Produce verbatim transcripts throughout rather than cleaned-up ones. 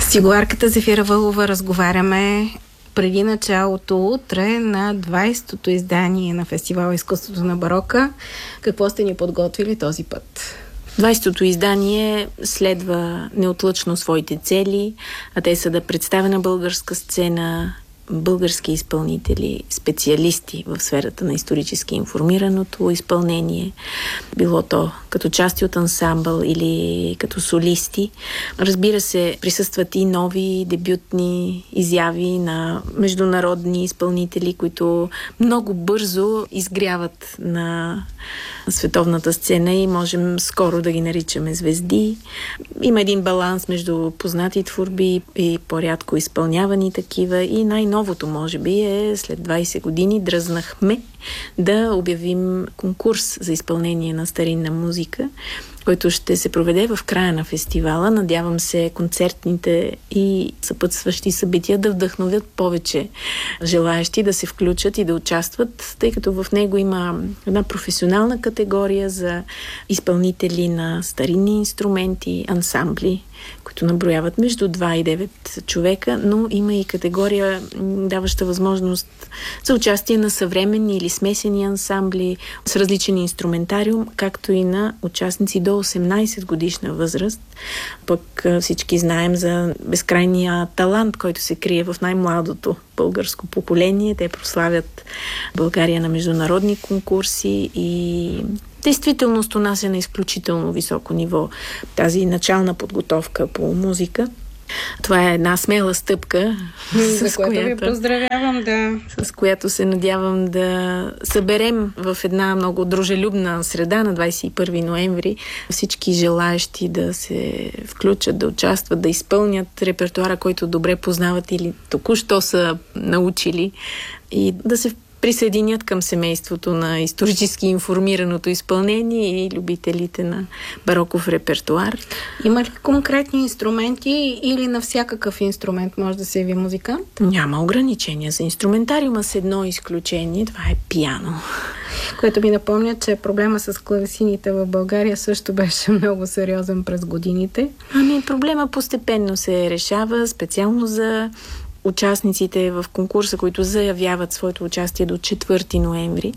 С цигуларката Зефира Вълова разговаряме преди началото утре на двайсетото издание на фестивала Изкуството на барока. Какво сте ни подготвили този път? двайсетото издание следва неотлъчно своите цели, а те са да представя на българска сцена български изпълнители, специалисти в сферата на исторически информираното изпълнение, било то като части от ансамбъл или като солисти. Разбира се, присъстват и нови дебютни изяви на международни изпълнители, които много бързо изгряват на световната сцена и можем скоро да ги наричаме звезди. Има един баланс между познати творби и по-рядко изпълнявани такива и най-новото, може би, е след двайсет години дръзнахме да обявим конкурс за изпълнение на старинна музика, който ще се проведе в края на фестивала. Надявам се концертните и съпътстващи събития да вдъхновят повече желаящи да се включат и да участват, тъй като в него има една професионална категория за изпълнители на старинни инструменти, ансамбли, които наброяват между два и девет човека, но има и категория, даваща възможност за участие на съвременни или смесени ансамбли с различен инструментариум, както и на участници до осемнайсет годишна възраст. Пък всички знаем за безкрайния талант, който се крие в най-младото българско поколение. Те прославят България на международни конкурси и действителност у нас е на изключително високо ниво тази начална подготовка по музика. Това е една смела стъпка, за с която която ви поздравявам, да. С която се надявам да съберем в една много дружелюбна среда на двайсет и първи ноември всички желаещи да се включат, да участват, да изпълнят репертуара, който добре познават или току-що са научили, и да се присъединят към семейството на исторически информираното изпълнение и любителите на бароков репертуар. Има ли конкретни инструменти или на всякакъв инструмент може да се яви музикант? Няма ограничения за инструментариума, с едно изключение. Това е пиано. Което ми напомня, че проблема с клавесините в България също беше много сериозен през годините. Ами проблема постепенно се решава, специално за участниците в конкурса, които заявяват своето участие до четвърти ноември.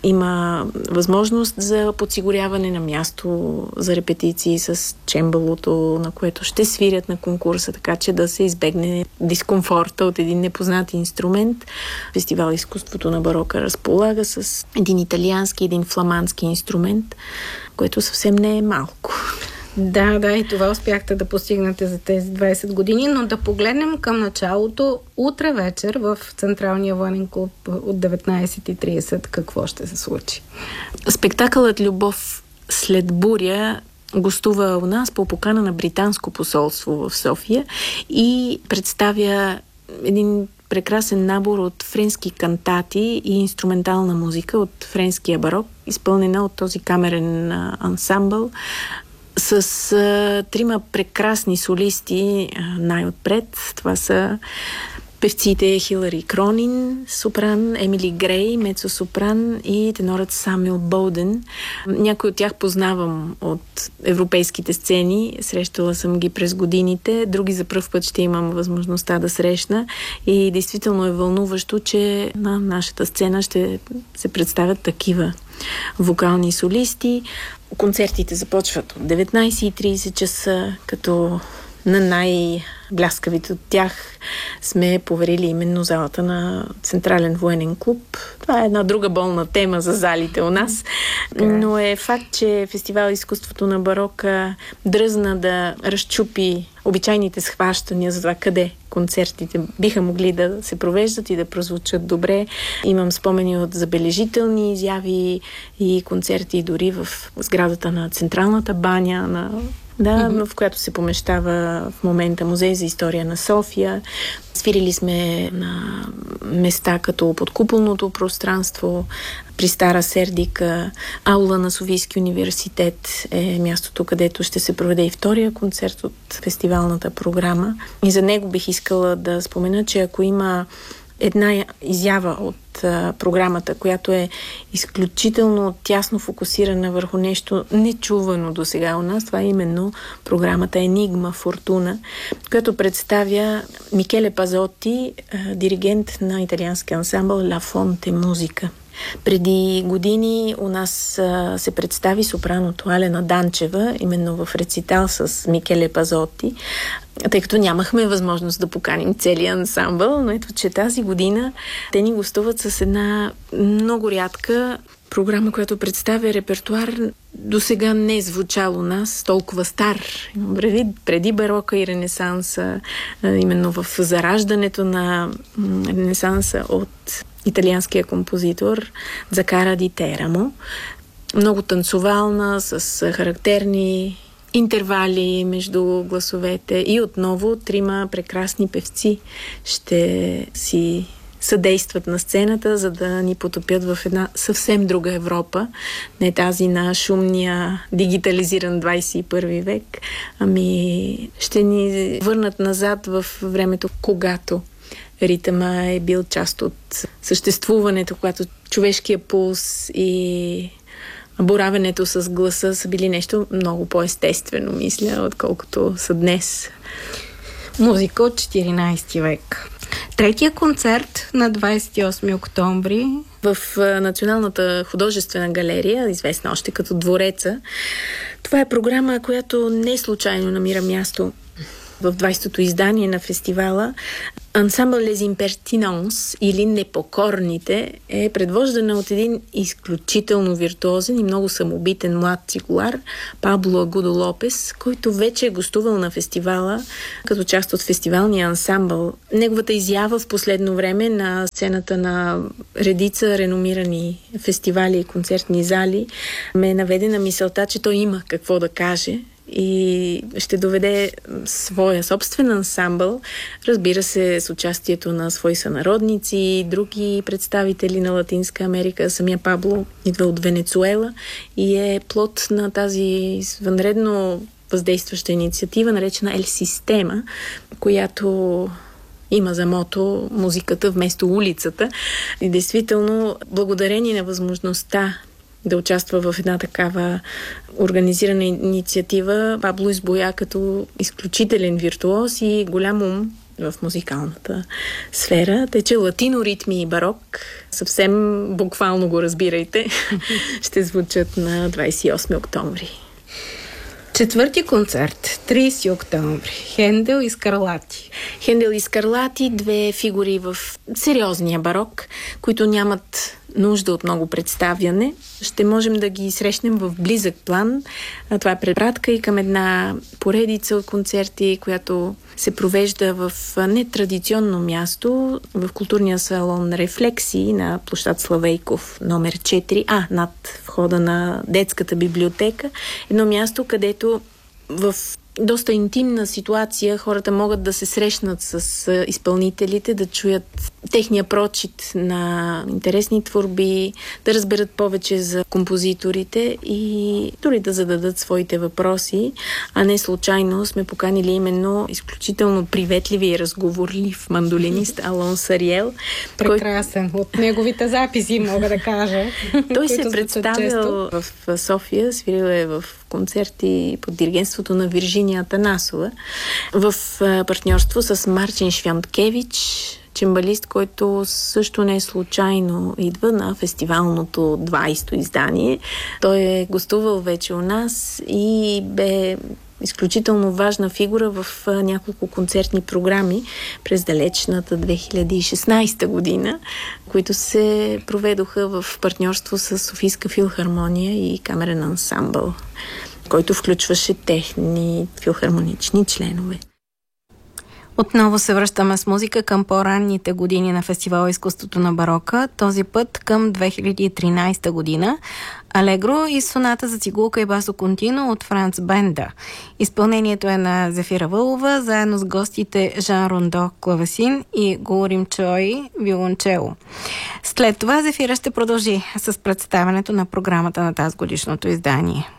Има възможност за подсигуряване на място за репетиции с чембалото, на което ще свирят на конкурса, така че да се избегне дискомфорта от един непознат инструмент. Фестивал Изкуството на барока разполага с един италиански, един фламандски инструмент, което съвсем не е малко. Да, да, и това успяхте да постигнете за тези двайсет години, но да погледнем към началото. Утре вечер в Централния военен клуб от деветнайсет и трийсет какво ще се случи? Спектакълът "Любов след буря" гостува у нас по покана на Британско посолство в София и представя един прекрасен набор от френски кантати и инструментална музика от френския барок, изпълнена от този камерен ансамбъл, с а, трима прекрасни солисти а, най-отпред. Това са певците Хилари Кронин, сопран, Емили Грей, мецо-сопран и тенорът Самюел Болден. Някой от тях познавам от европейските сцени, срещала съм ги през годините, други за пръв път ще имам възможността да срещна и действително е вълнуващо, че на нашата сцена ще се представят такива вокални солисти. Концертите започват от деветнайсет и трийсет часа, като на най-бляскавите от тях сме поверили именно залата на Централен военен клуб. Това е една друга болна тема за залите у нас, но е факт, че фестивал Изкуството на барока дръзна да разчупи обичайните схващания за това къде концертите биха могли да се провеждат и да прозвучат добре. Имам спомени от забележителни изяви и концерти дори в сградата на Централната баня, на Да, mm-hmm. в която се помещава в момента Музей за история на София. Свирили сме на места като подкуполното пространство, при Стара Сердика, аула на Софийски университет е мястото, където ще се проведе и втория концерт от фестивалната програма. И за него бих искала да спомена, че ако има една изява от а, програмата, която е изключително тясно фокусирана върху нещо нечувано до сега у нас. Това е именно програмата Енигма Фортуна, която представя Микеле Пазоти, а, диригент на италиански ансамбъл Ла Фонте Музика. Преди години у нас а, се представи сопраното Алена Данчева, именно в рецитал с Микеле Пазоти, тъй като нямахме възможност да поканим целия ансамбъл, но ето, че тази година те ни гостуват с една много рядка програма, която представя репертуар до сега не е звучал у нас, толкова стар. Преди, преди барока и ренесанса, именно в зараждането на ренесанса от италианския композитор Дзакара ди Терамо. Много танцовална, с характерни интервали между гласовете и отново трима прекрасни певци ще си съдействат на сцената, за да ни потопят в една съвсем друга Европа. Не тази на шумния, дигитализиран двадесет и първи век, ами ще ни върнат назад в времето, когато ритъма е бил част от съществуването, когато човешкия пулс и боравенето с гласа са били нещо много по-естествено, мисля, отколкото са днес. Музика от четиринадесети век. Третия концерт на двадесет и осми октомври в Националната художествена галерия, известна още като Двореца. Това е програма, която не случайно намира място в двадесетото издание на фестивала. Ансамбъл Les Impertinents или Непокорните е предвождана от един изключително виртуозен и много самобитен млад цигулар Пабло Агудо Лопес, който вече е гостувал на фестивала като част от фестивалния ансамбъл. Неговата изява в последно време на сцената на редица реномирани фестивали и концертни зали ме наведе на мисълта, че той има какво да каже и ще доведе своя собствен ансамбъл, разбира се, с участието на свои сънародници и други представители на Латинска Америка. Самия Пабло идва от Венецуела и е плод на тази извънредно въздействаща инициатива, наречена Ел Система, която има за мото музиката вместо улицата. И действително, благодарение на възможността да участва в една такава организирана инициатива, Пабло избоя като изключителен виртуоз и голям ум в музикалната сфера. Тъй, че латино, ритми и барок, съвсем буквално го разбирайте, ще звучат на двадесет и осми октомври. Четвърти концерт, тридесети октомври. Хендел и Скарлати. Хендел и Скарлати, две фигури в сериозния барок, които нямат нужда от много представяне. Ще можем да ги срещнем в близък план. Това е препратка и към една поредица от концерти, която се провежда в нетрадиционно място, в културния салон Рефлексии на площад Славейков номер четири А, над входа на детската библиотека. Едно място, където в доста интимна ситуация хората могат да се срещнат с изпълнителите, да чуят техния прочит на интересни творби, да разберат повече за композиторите и дори да зададат своите въпроси. А не случайно сме поканили именно изключително приветливи и разговорлив мандолинист Алон Сариел. Прекрасен. Кой... От неговите записи мога да кажа. Той се е представил в София, свирил е в концерти под диригентството на Виржиния Танасова в партньорство с Марчин Швянткевич, чимбалист, който също не е случайно идва на фестивалното двадесето издание. Той е гостувал вече у нас и бе изключително важна фигура в няколко концертни програми през далечната две хиляди и шестнадесета година, които се проведоха в партньорство с Софийска филхармония и камерен ансамбъл, който включваше техни филхармонични членове. Отново се връщаме с музика към по-ранните години на фестивала Изкуството на барока, този път към две хиляди и тринадесета година. Алегро и соната за цигулка и басо контино от Франц Бенда. Изпълнението е на Зефира Вълова, заедно с гостите Жан Рондо клавесин и Галурим Чой виолончело. След това Зефира ще продължи с представянето на програмата на тази годишното издание.